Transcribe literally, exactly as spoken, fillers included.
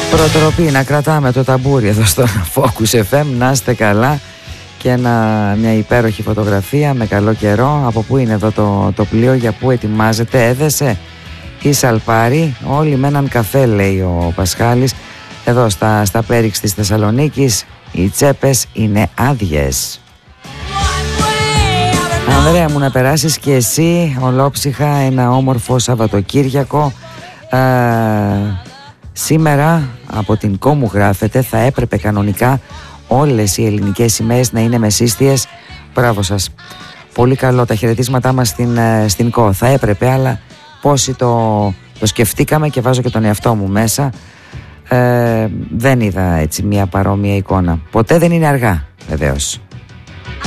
Προτροπή να κρατάμε το ταμπούρι εδώ στο Focus εφ εμ. Να είστε καλά. Και ένα, μια υπέροχη φωτογραφία με καλό καιρό. Από πού είναι εδώ το, το πλοίο, για πού ετοιμάζεται, έδεσε η Σαλπάρη? Όλοι με έναν καφέ, λέει ο Πασχάλης. Εδώ στα, στα Πέριξ της Θεσσαλονίκης οι τσέπες είναι άδειες. Ανδρέα μου, να περάσεις και εσύ ολόψυχα ένα όμορφο Σαββατοκύριακο. ε, Σήμερα από την Κόμου γράφεται, θα έπρεπε κανονικά όλες οι ελληνικές σημαίες να είναι μεσίστιες. Μπράβο σας. Πολύ καλό, τα χαιρετίσματά μας στην, στην ΚΟ. Θα έπρεπε, αλλά πόσοι το, το σκεφτήκαμε, και βάζω και τον εαυτό μου μέσα, ε, δεν είδα έτσι μια παρόμοια εικόνα. Ποτέ δεν είναι αργά, βεβαίως.